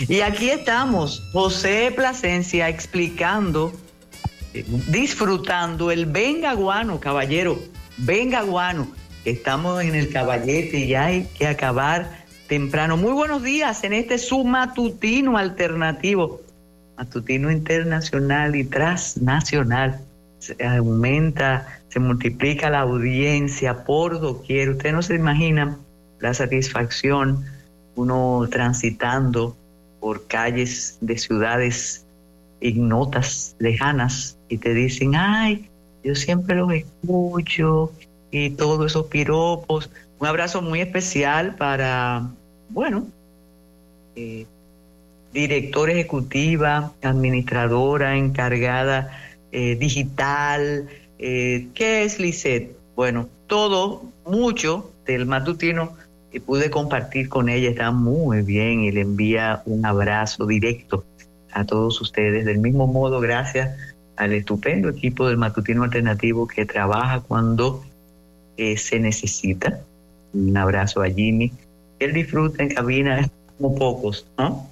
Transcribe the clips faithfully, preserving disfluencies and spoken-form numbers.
Y aquí estamos, José Plasencia, explicando, disfrutando el venga guano, caballero, venga guano. Estamos en el Caballete y hay que acabar temprano. Muy buenos días en este submatutino alternativo, matutino internacional y transnacional. Se aumenta, se multiplica la audiencia por doquier. Ustedes no se imaginan la satisfacción, uno transitando por calles de ciudades ignotas, lejanas, y te dicen, ay, yo siempre los escucho, y todos esos piropos. Un abrazo muy especial para, bueno, eh, directora ejecutiva, administradora, encargada eh, digital. Eh, ¿Qué es Lisette? Bueno, todo, mucho del matutino que pude compartir con ella está muy bien y le envía un abrazo directo a todos ustedes. Del mismo modo, gracias al estupendo equipo del Matutino Alternativo que trabaja cuando eh, se necesita. Un abrazo a Jimmy. Él disfruta en cabina como pocos, ¿no?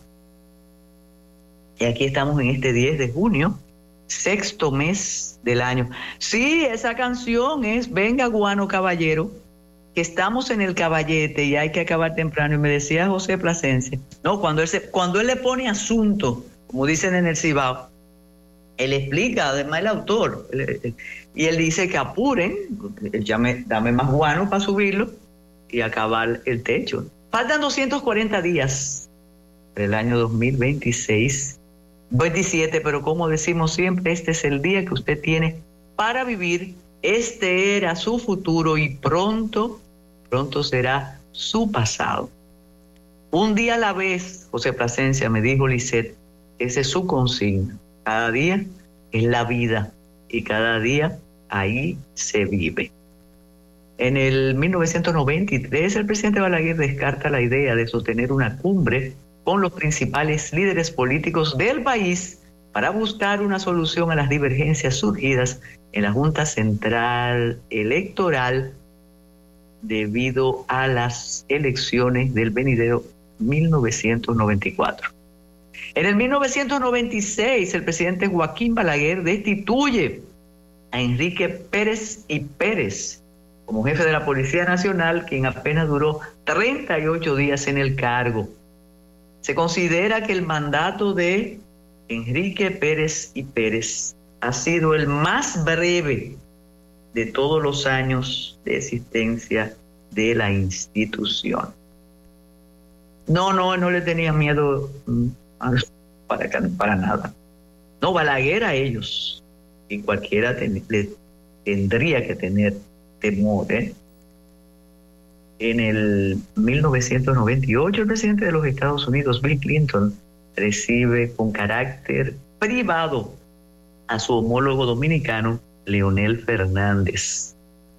Y aquí estamos en este diez de junio, sexto mes del año. Sí, esa canción es Venga Guano Caballero, que estamos en el Caballete y hay que acabar temprano. Y me decía José Plasencia, no, cuando él, se, cuando él le pone asunto, como dicen en el Cibao, él explica, además el autor, él, y él dice que apuren, llame, dame más guano para subirlo y acabar el techo. Faltan doscientos cuarenta días para el año dos mil veintiséis, veintisiete, pero como decimos siempre, este es el día que usted tiene para vivir. Este era su futuro y pronto, pronto será su pasado. Un día a la vez, José Plasencia, me dijo Lisette, esa es su consigna. Cada día es la vida y cada día ahí se vive. En el mil novecientos noventa y tres, el presidente Balaguer descarta la idea de sostener una cumbre con los principales líderes políticos del país para buscar una solución a las divergencias surgidas en la Junta Central Electoral debido a las elecciones del venidero mil novecientos noventa y cuatro. En el mil novecientos noventa y seis, el presidente Joaquín Balaguer destituye a Enrique Pérez y Pérez como jefe de la Policía Nacional, quien apenas duró treinta y ocho días en el cargo. Se considera que el mandato de Enrique Pérez y Pérez ha sido el más breve de todos los años de existencia de la institución. No, no, no le tenía miedo para, para nada. No, Balaguer a ellos. Y cualquiera ten, le tendría que tener temor, ¿eh? En el mil novecientos noventa y ocho, el presidente de los Estados Unidos, Bill Clinton, recibe con carácter privado a su homólogo dominicano, Leonel Fernández.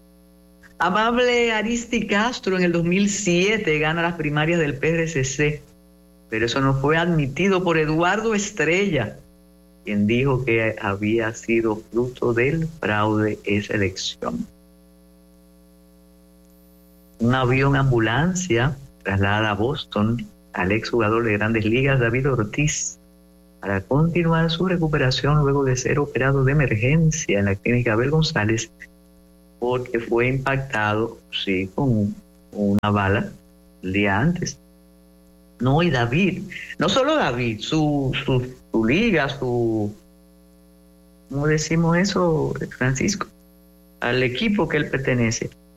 Amable Aristi Castro en el dos mil siete gana las primarias del P R C C, pero eso no fue admitido por Eduardo Estrella, quien dijo que había sido fruto del fraude esa elección. Un avión ambulancia traslada a Boston al exjugador de Grandes Ligas, David Ortiz, para continuar su recuperación luego de ser operado de emergencia en la clínica Abel González, porque fue impactado, sí, con una bala el día antes. No, y David, no solo David, su, su, su liga, su, ¿cómo decimos eso, Francisco? Al equipo que él pertenece,